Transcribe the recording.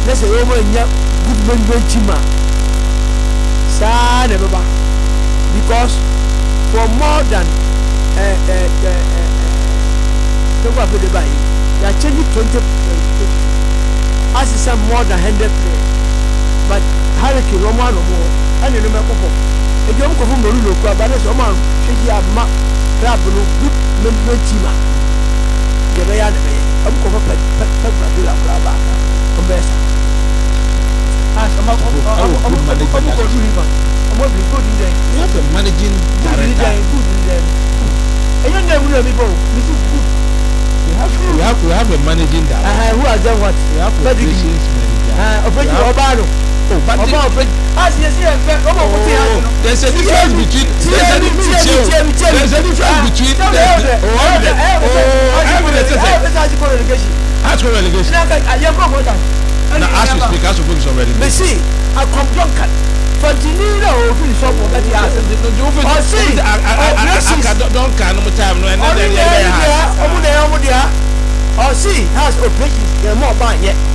let's say good management team sa never because for more than they are changing 20 as is more than 100 players but Hurricane Roman or more and you remember if you don't go from Morulo club but there's a man should have map club good management team the way I'm going to You have a managing director. We have a managing director. Who has done what? We have operations manager. There's a difference between ask for relegation. Now ask to speak, ask to focus on relegation. Me see, I come drunk. Continue now, finish up what he has. Or see, has operations, more by yet.